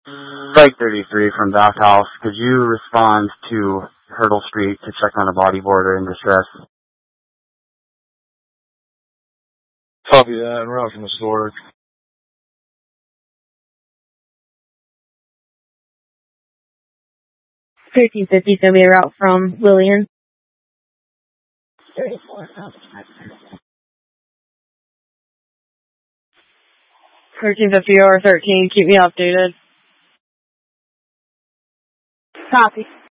Strike 33 from Bath House. Could you respond to Hurdle Street to check on a body boarder in distress? Copy that, en route from the store. 1350 is going to be a route from Lillian. 34. 1350 or 13, keep me updated. Copy.